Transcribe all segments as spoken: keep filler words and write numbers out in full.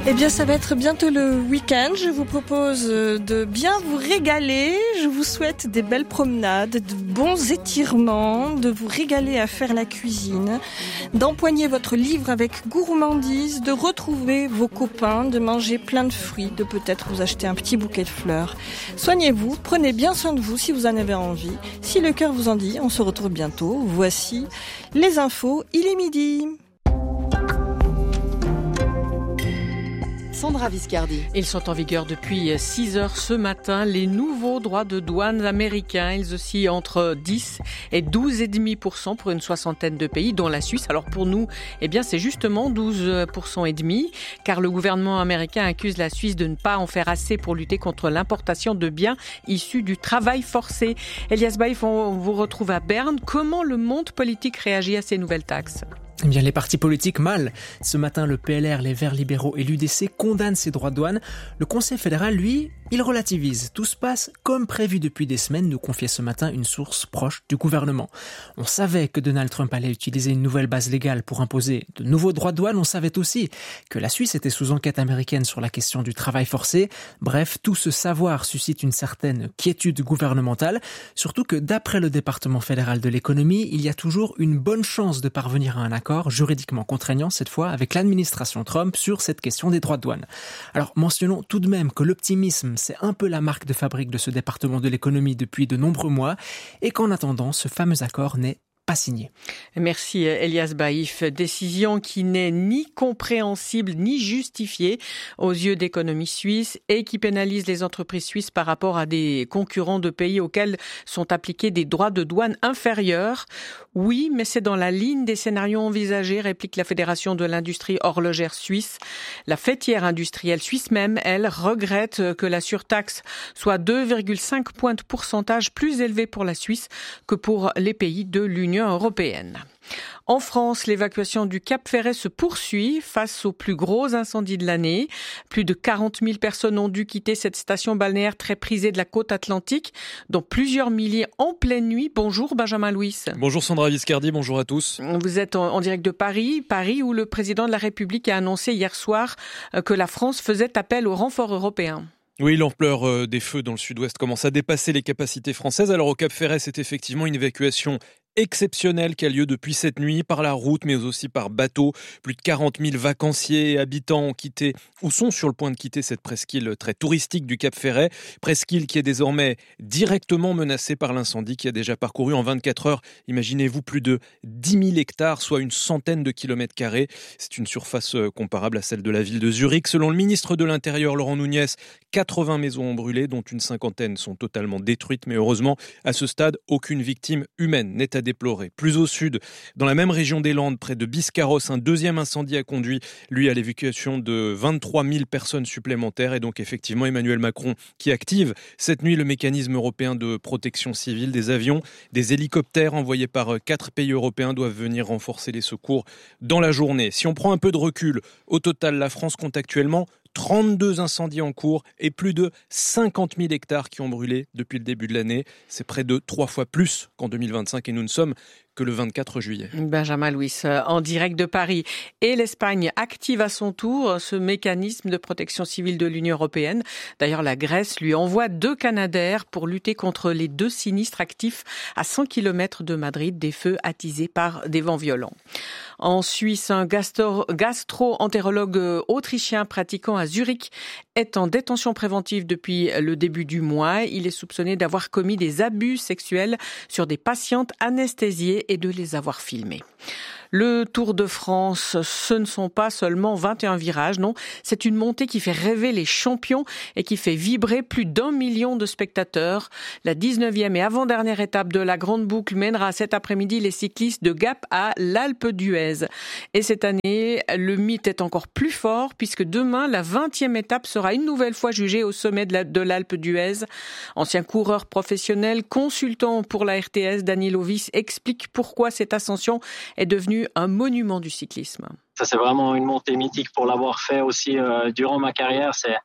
Eh bien, ça va être bientôt le week-end. Je vous propose de bien vous régaler. Je vous souhaite des belles promenades, de bons étirements, de vous régaler à faire la cuisine, d'empoigner votre livre avec gourmandise, de retrouver vos copains, de manger plein de fruits, de peut-être vous acheter un petit bouquet de fleurs. Soignez-vous, prenez bien soin de vous si vous en avez envie. Si le cœur vous en dit, on se retrouve bientôt. Voici les infos, il est midi. Sandra Viscardi. Ils sont en vigueur depuis six heures ce matin. Les nouveaux droits de douane américains, ils oscillent entre dix et douze virgule cinq pour cent pour une soixantaine de pays, dont la Suisse. Alors pour nous, eh bien, c'est justement douze pour cent et demi, car le gouvernement américain accuse la Suisse de ne pas en faire assez pour lutter contre l'importation de biens issus du travail forcé. Elias Baïf, on vous retrouve à Berne. Comment le monde politique réagit à ces nouvelles taxes ? Eh bien, les partis politiques, mal. Ce matin, le P L R, les Verts libéraux et l'U D C condamnent ces droits de douane. Le Conseil fédéral, lui, il relativise. Tout se passe comme prévu depuis des semaines, nous confiait ce matin une source proche du gouvernement. On savait que Donald Trump allait utiliser une nouvelle base légale pour imposer de nouveaux droits de douane. On savait aussi que la Suisse était sous enquête américaine sur la question du travail forcé. Bref, tout ce savoir suscite une certaine quiétude gouvernementale. Surtout que d'après le département fédéral de l'économie, il y a toujours une bonne chance de parvenir à un accord juridiquement contraignant cette fois avec l'administration Trump sur cette question des droits de douane. Alors mentionnons tout de même que l'optimisme, c'est un peu la marque de fabrique de ce département de l'économie depuis de nombreux mois et qu'en attendant, ce fameux accord n'est pas signé. Merci Elias Baïf. Décision qui n'est ni compréhensible ni justifiée aux yeux d'économie suisse et qui pénalise les entreprises suisses par rapport à des concurrents de pays auxquels sont appliqués des droits de douane inférieurs. Oui, mais c'est dans la ligne des scénarios envisagés, réplique la Fédération de l'industrie horlogère suisse. La fêtière industrielle suisse même, elle, regrette que la surtaxe soit deux virgule cinq points de pourcentage plus élevée pour la Suisse que pour les pays de l'Union européenne. En France, l'évacuation du Cap Ferret se poursuit face aux plus gros incendies de l'année. Plus de quarante mille personnes ont dû quitter cette station balnéaire très prisée de la côte atlantique, dont plusieurs milliers en pleine nuit. Bonjour Benjamin Louis. Bonjour Sandra Viscardi, bonjour à tous. Vous êtes en, en direct de Paris, Paris où le président de la République a annoncé hier soir que la France faisait appel au renfort européen. Oui, l'ampleur des feux dans le sud-ouest commence à dépasser les capacités françaises. Alors au Cap Ferret, c'est effectivement une évacuation exceptionnelle qui a lieu depuis cette nuit par la route mais aussi par bateau. Plus de quarante mille vacanciers et habitants ont quitté ou sont sur le point de quitter cette presqu'île très touristique du Cap Ferret. Presqu'île qui est désormais directement menacée par l'incendie qui a déjà parcouru en vingt-quatre heures, imaginez-vous, plus de dix mille hectares, soit une centaine de kilomètres carrés. C'est une surface comparable à celle de la ville de Zurich. Selon le ministre de l'Intérieur, Laurent Nunez, quatre-vingts maisons ont brûlé, dont une cinquantaine sont totalement détruites. Mais heureusement, à ce stade, aucune victime humaine n'est à déplorer. Plus au sud, dans la même région des Landes, près de Biscarrosse, un deuxième incendie a conduit, lui, à l'évacuation de vingt-trois mille personnes supplémentaires. Et donc, effectivement, Emmanuel Macron qui active cette nuit le mécanisme européen de protection civile. Des avions, des hélicoptères envoyés par quatre pays européens doivent venir renforcer les secours dans la journée. Si on prend un peu de recul, au total, la France compte actuellement trente-deux incendies en cours et plus de cinquante mille hectares qui ont brûlé depuis le début de l'année. C'est près de trois fois plus qu'en deux mille vingt-cinq et nous ne sommes que le vingt-quatre juillet. Benjamin Louis, en direct de Paris. Et l'Espagne active à son tour ce mécanisme de protection civile de l'Union européenne. D'ailleurs, la Grèce lui envoie deux Canadair pour lutter contre les deux sinistres actifs à cent kilomètres de Madrid, des feux attisés par des vents violents. En Suisse, un gastro- gastro-entérologue autrichien pratiquant à Zurich est en détention préventive depuis le début du mois. Il est soupçonné d'avoir commis des abus sexuels sur des patientes anesthésiées et de les avoir filmées. Le Tour de France, ce ne sont pas seulement vingt et un virages, non, c'est une montée qui fait rêver les champions et qui fait vibrer plus d'un million de spectateurs. La dix-neuvième et avant-dernière étape de la Grande Boucle mènera cet après-midi les cyclistes de Gap à l'Alpe d'Huez. Et cette année, le mythe est encore plus fort puisque demain, la vingtième étape sera une nouvelle fois jugée au sommet de, la, de l'Alpe d'Huez. Ancien coureur professionnel, consultant pour la R T S, Daniel Ovis explique pourquoi cette ascension est devenue un monument du cyclisme. Ça, c'est vraiment une montée mythique pour l'avoir fait aussi euh, durant ma carrière. C'est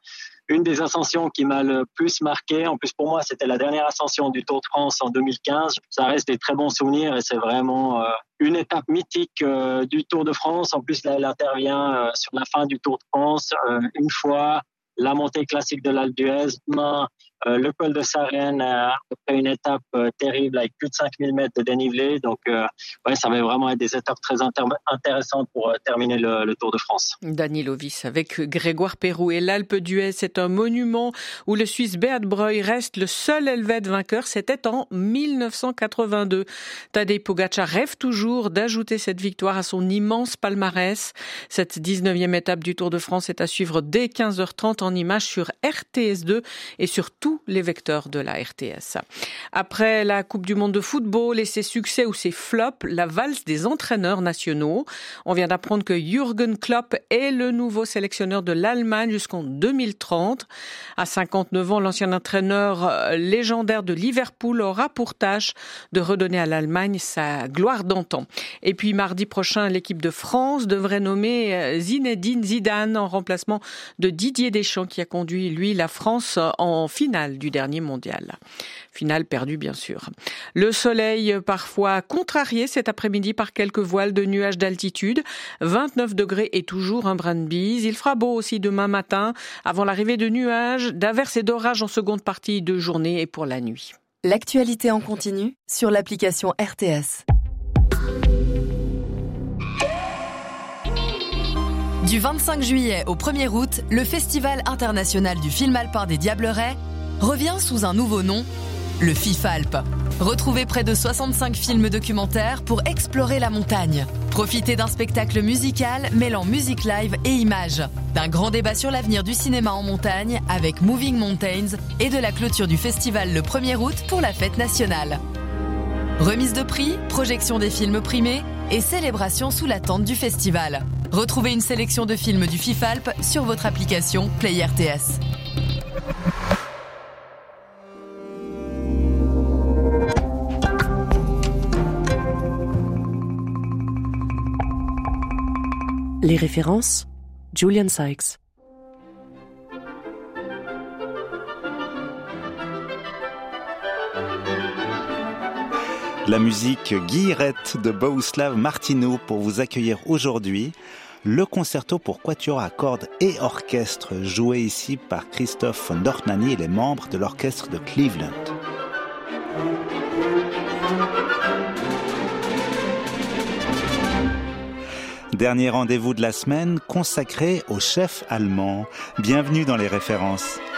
une des ascensions qui m'a le plus marqué. En plus, pour moi, c'était la dernière ascension du Tour de France en deux mille quinze. Ça reste des très bons souvenirs et c'est vraiment euh, une étape mythique euh, du Tour de France. En plus, là, elle intervient euh, sur la fin du Tour de France. Euh, une fois, la montée classique de l'Alpe d'Huez, demain, euh, le col de Sarenne, euh, après une étape euh, terrible avec plus de cinq mille mètres de dénivelé. Donc, euh, ouais, ça va vraiment être des étapes très inter- intéressantes pour euh, terminer le, le Tour de France. Daniel Ovis avec Grégoire Pérou. Et l'Alpe d'Huez, c'est un monument où le Suisse Beat Breuil reste le seul Helvète vainqueur. C'était en mille neuf cent quatre-vingt-deux. Tadej Pogačar rêve toujours d'ajouter cette victoire à son immense palmarès. Cette dix-neuvième étape du Tour de France est à suivre dès quinze heures trente en images sur R T S deux et sur tous les vecteurs de la R T S. Après la Coupe du monde de football et ses succès ou ses flops, la valse des entraîneurs nationaux. On vient d'apprendre que Jürgen Klopp est le nouveau sélectionneur de l'Allemagne jusqu'en deux mille trente. À cinquante-neuf ans, l'ancien entraîneur légendaire de Liverpool aura pour tâche de redonner à l'Allemagne sa gloire d'antan. Et puis mardi prochain, l'équipe de France devrait nommer Zinedine Zidane en remplacement de Didier Deschamps qui a conduit, lui, la France en finale du dernier mondial. Finale perdue, bien sûr. Le soleil, parfois contrarié cet après-midi par quelques voiles de nuages d'altitude. vingt-neuf degrés et toujours un brin de bise. Il fera beau aussi demain matin, avant l'arrivée de nuages, d'averses et d'orages en seconde partie de journée et pour la nuit. L'actualité en continu sur l'application R T S. Du vingt-cinq juillet au premier août, le Festival international du film alpin des Diablerets revient sous un nouveau nom, le FIFALP. Retrouvez près de soixante-cinq films documentaires pour explorer la montagne. Profitez d'un spectacle musical mêlant musique live et images. D'un grand débat sur l'avenir du cinéma en montagne avec Moving Mountains et de la clôture du festival le premier août pour la fête nationale. Remise de prix, projection des films primés et célébration sous la tente du festival. Retrouvez une sélection de films du FIFALP sur votre application Play R T S. Les références, Julian Sykes. La musique Guillerette de Bohuslav Martineau pour vous accueillir aujourd'hui. Le concerto pour quatuor à cordes et orchestre joué ici par Christoph von Dohnanyi et les membres de l'orchestre de Cleveland. Dernier rendez-vous de la semaine consacré au chef allemand. Bienvenue dans les références.